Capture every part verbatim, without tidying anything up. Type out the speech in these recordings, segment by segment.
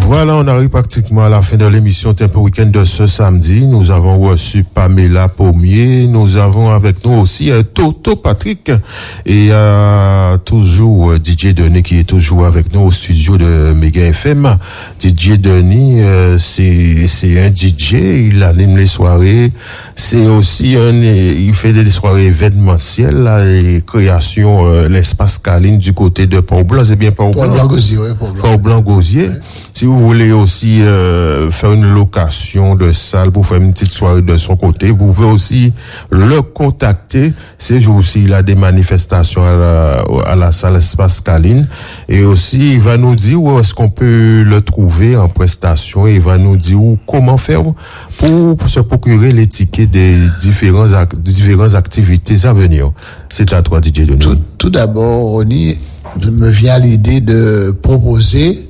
Voilà, on arrive pratiquement à la fin de l'émission Tempo Week-end de ce samedi. Nous avons reçu Pamela Pommier. Nous avons avec nous aussi euh, Toto Patrick et euh, toujours euh, D J Denis qui est toujours avec nous au studio de Mega F M. D J Denis, euh, c'est c'est un D J. Il anime les soirées. C'est aussi un, il fait des soirées événementielles là, et création euh, l'espace Caline du côté de Port-Blanc. C'est bien Port-Blanc. Port-Blanc-Gosier, oui, Port-Blanc. Port-Blanc-Gosier. Ouais. Si vous voulez aussi euh, faire une location de salle pour faire une petite soirée de son côté, vous pouvez aussi le contacter. Ces jours-ci, il a des manifestations à la, à la salle Espace Caline. Et aussi, il va nous dire où est-ce qu'on peut le trouver en prestation. Et il va nous dire où, comment faire pour, pour se procurer les tickets des différents, des différentes activités à venir. C'est à toi, D J Denis. Tout, tout d'abord, Ronnie, je me viens l'idée de proposer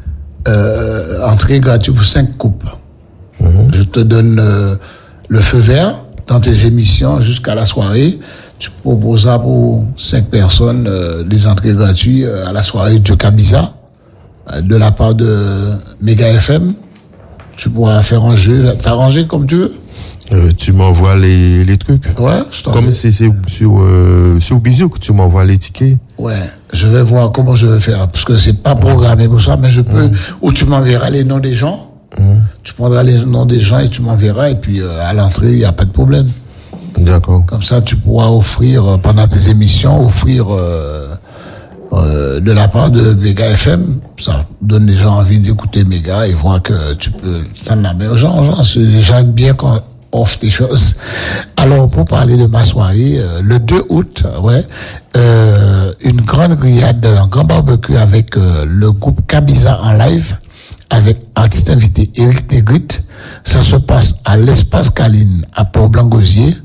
Euh, entrée gratuite pour cinq coupes. Mmh. Je te donne euh, le feu vert dans tes émissions jusqu'à la soirée. Tu proposeras pour cinq personnes euh, des entrées gratuites euh, à la soirée de Kabiza euh, de la part de Mega F M. Tu pourras faire un jeu, t'arranger comme tu veux. Euh, tu m'envoies les, les trucs. Ouais, je t'en Comme si c'est sur, euh, sur Bisou que tu m'envoies les tickets. Ouais, je vais voir comment je vais faire, parce que c'est pas programmé pour ça, mais je peux, mmh. ou tu m'enverras les noms des gens, mmh. tu prendras les noms des gens et tu m'enverras, et puis euh, à l'entrée, il n'y a pas de problème. D'accord. Comme ça, tu pourras offrir, euh, pendant tes émissions, offrir euh, euh, de la part de Mega F M, ça donne les gens envie d'écouter Mega et voir que tu peux tendre la main aux gens. gens j'aime bien quand offre des choses. Alors, pour parler de ma soirée, euh, le deux août, ouais, euh, une grande grillade, un grand barbecue avec euh, le groupe Kabiza en live, avec artiste invité Eric Negrit. Ça se passe à l'espace Caline, à Port-Blanc-Gosier.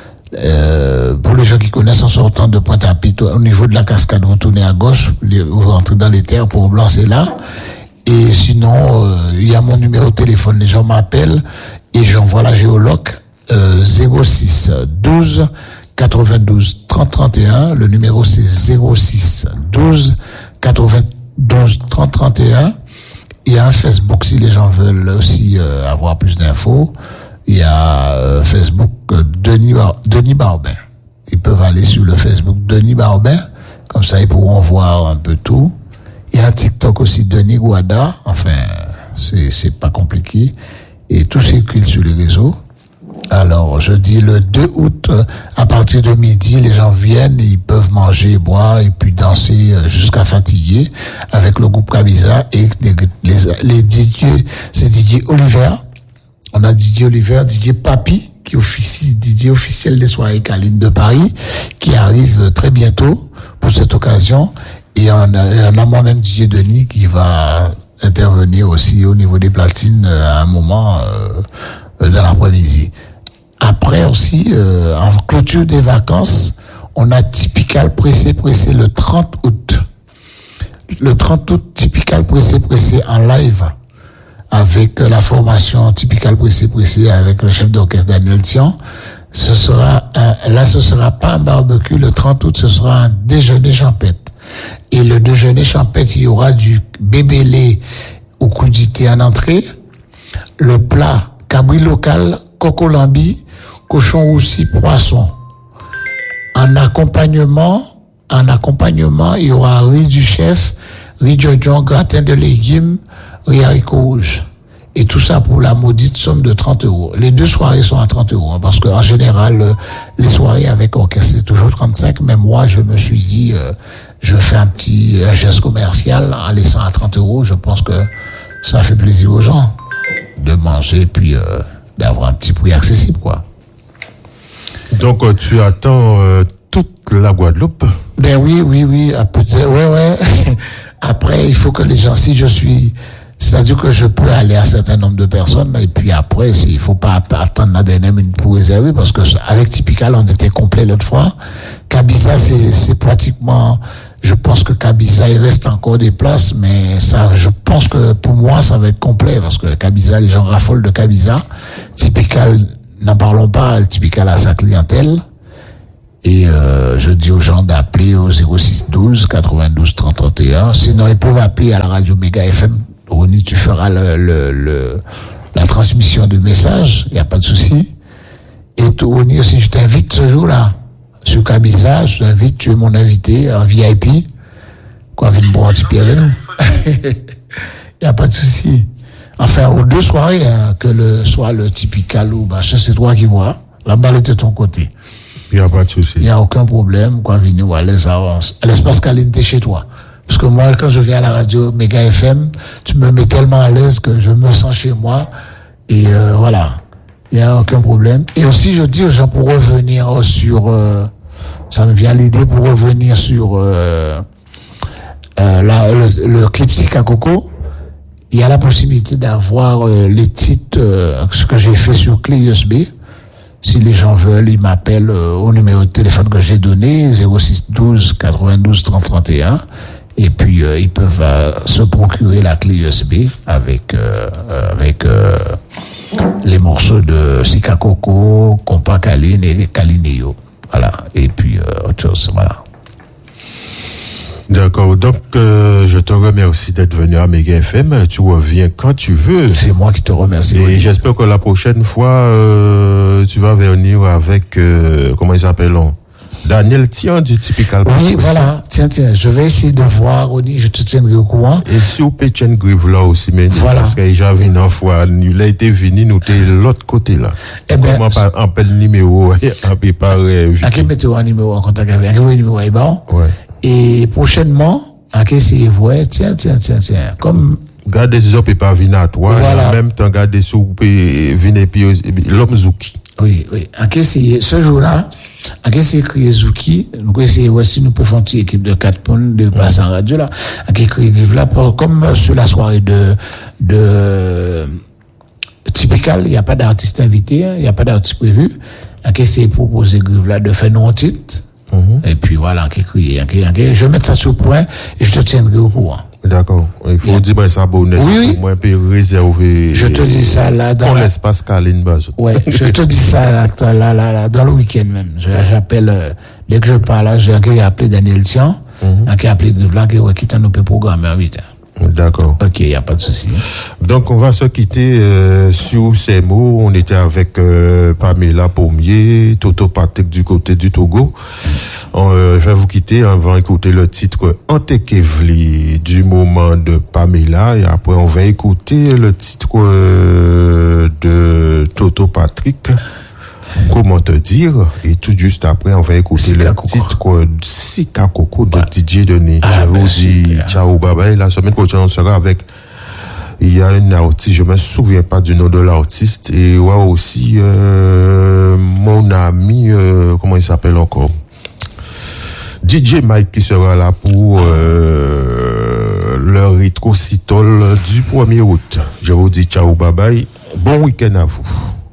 Euh, pour les gens qui connaissent, en sortant de Pointe-à-Pitre, au niveau de la cascade, vous tournez à gauche, vous rentrez dans les terres, Port-Blanc, c'est là. Et sinon, il euh, y a mon numéro de téléphone, les gens m'appellent et j'envoie la géologue euh, zéro six douze quatre-vingt-douze trente trente et un. Le numéro c'est zéro six douze quatre-vingt-douze trente trente et un. Il y a un Facebook si les gens veulent aussi euh, avoir plus d'infos. Il y a euh, Facebook euh, Denis, Bar- Denis Barbin. Ils peuvent aller sur le Facebook Denis Barbin, comme ça ils pourront voir un peu tout. Il y a un TikTok aussi, Denis Guada. Enfin, c'est, c'est pas compliqué. Et tout circule sur les réseaux. Alors, je dis le deux août, à partir de midi, les gens viennent, ils peuvent manger, boire, et puis danser jusqu'à fatiguer avec le groupe Kabiza et les, les, les D J, c'est D J Oliver. On a D J Oliver, D J Papi, qui officie, D J officiel des soirées Caline de Paris, qui arrive très bientôt pour cette occasion. Et on a, on a moi-même D J Denis qui va intervenir aussi au niveau des platines à un moment euh, dans l'après-midi. Après aussi, euh, en clôture des vacances, on a Typical Pressé Pressé le trente août. Le trente août, Typical Pressé Pressé en live avec la formation Typical Pressé Pressé avec le chef d'orchestre Daniel Tian. Ce sera un, là, ce sera pas un barbecue. Le trente août, ce sera un déjeuner champêtre. Et le déjeuner champêtre, il y aura du bébélé au crudité en entrée, le plat cabri local, coco lambi, cochon roussi, poisson. En accompagnement, en accompagnement, il y aura riz du chef, riz jojon, gratin de légumes, riz haricots rouges. Et tout ça pour la maudite somme de trente euros. Les deux soirées sont à trente euros, hein, parce qu'en général, les soirées avec orchestre, c'est toujours trente-cinq, mais moi, je me suis dit, euh, je fais un petit un geste commercial en laissant à trente euros. Je pense que ça fait plaisir aux gens de manger, puis euh, d'avoir un petit prix accessible, quoi. Donc, euh, tu attends euh, toute la Guadeloupe? Ben oui, oui, oui, peut-être, ouais, ouais. Après, il faut que les gens, si je suis... C'est-à-dire que je peux aller à un certain nombre de personnes, et puis après, il faut pas attendre la dernière minute pour réserver, parce que avec Typical, on était complet l'autre fois. Kabiza, c'est, c'est pratiquement, je pense que Kabiza, il reste encore des places, mais ça, je pense que pour moi, ça va être complet, parce que Kabiza, les gens raffolent de Kabiza. Typical, n'en parlons pas, Typical a sa clientèle. Et euh, je dis aux gens d'appeler au zéro six douze quatre-vingt-douze trente trente et un. Sinon, ils peuvent appeler à la radio Mega F M au Oni, tu feras le, le, le la transmission du message, il n'y a pas de souci. Et toi, Oni aussi, je t'invite ce jour-là. Sur Kabiza, je t'invite, tu es mon invité en V I P. Quoi, viens boire un petit pied avec nous. Il n'y a pas de souci. Enfin, aux deux soirées, hein, que le soit le typical ou machin, c'est toi qui vois. La balle est de ton côté. Il n'y a pas de souci. Il n'y a aucun problème, quoi, venir à l'aise avance. L'espace qualité chez toi. Parce que moi, quand je viens à la radio Méga F M, tu me mets tellement à l'aise que je me sens chez moi. Et euh, voilà. Il n'y a aucun problème. Et aussi, je dis aux gens pour revenir sur, euh, ça me vient l'idée pour revenir sur euh, euh, la, le, le clip Sika Coco. Il y a la possibilité d'avoir euh, les titres, euh, ce que j'ai fait sur clé U S B. Si les gens veulent, ils m'appellent euh, au numéro de téléphone que j'ai donné, zéro six douze quatre-vingt-douze trente trente et un. Et puis, euh, ils peuvent euh, se procurer la clé U S B avec, euh, avec euh, les morceaux de Sika Coco, Compa Kaline et Kalineo. Voilà. Et puis, euh, autre chose, voilà. D'accord. Donc, euh, je te remercie d'être venu à Méga F M. Tu reviens quand tu veux. C'est moi qui te remercie. Et oui. j'espère que la prochaine fois, euh, tu vas venir avec, euh, comment il s'appelle, on Daniel Tian du Typical. Oui, voilà. Tiens, tiens, je vais essayer de voir, Oni, je te tiendrai au courant. Et si vous payez une grive là aussi, mais voilà. Parce que j'avais une fois, il a été venu, nous t'es l'autre côté là. Eh ben, comment pas un peu le numéro, un peu par, à quel mettez-vous un numéro en contact avec, à quel numéro est bon? Ouais. Et prochainement, à quel c'est vrai, tiens, tiens, tiens, tiens, comme, Gardez ces autres et pas venir à toi. Voilà. En même temps, gardez sous et venez puis l'homme Zouki. oui, oui, en quel c'est, ce jour-là, en quel c'est écrit Zouki, nous essayons voici, nous pouvons faire une équipe de quatre points de passer en radio là, en quel écrit là, pour, comme sur la soirée de, de, typical, il n'y a pas d'artiste invité, il n'y a pas d'artiste prévu, en quel c'est proposé Grive là de faire nos titres. Mm-hmm. Et puis voilà, qui crie, je mets ça sur le point et je te tiendrai au courant. D'accord. Il faut yeah. dire ben ça bonne. Oui, oui. Moi un peu réservé. Je te dis ça là dans la... l'espace Caline Bazo. Ouais, je te dis ça là, là, là, là dans le week-end même. Je, j'appelle euh, dès que je parle là, j'ai appelé Daniel Tian, mm-hmm. qui a appelé Grive là, qui a quitté nos programmes à huit heures. D'accord. Ok, il n'y a pas de souci. Donc, on va se quitter euh, sur ces mots. On était avec euh, Pamela Pommier, Toto Patrick du côté du Togo. On, euh, je vais vous quitter. On va écouter le titre Antekevli du moment de Pamela. Et après, on va écouter le titre euh, de Toto Patrick. Comment te dire? Et tout juste après, on va écouter Sika le Coco. Titre Sika Coco de bah. D J Denis. Ah, je vous dis ciao, bye bye. La semaine prochaine, on sera avec, il y a une artiste, je me souviens pas du nom de l'artiste, et ouais, aussi, euh, mon ami, euh, comment il s'appelle encore? D J Mike qui sera là pour, euh, le rétro-citol du premier août. Je vous dis ciao, bye bye. Bon week-end à vous.